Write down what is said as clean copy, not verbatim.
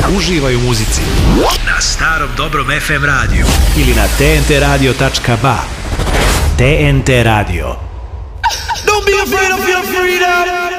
Uživaj u muzici na starom dobrom FM radiju ili na tntradio.ba. TNT Radio. Don't be afraid of your freedom.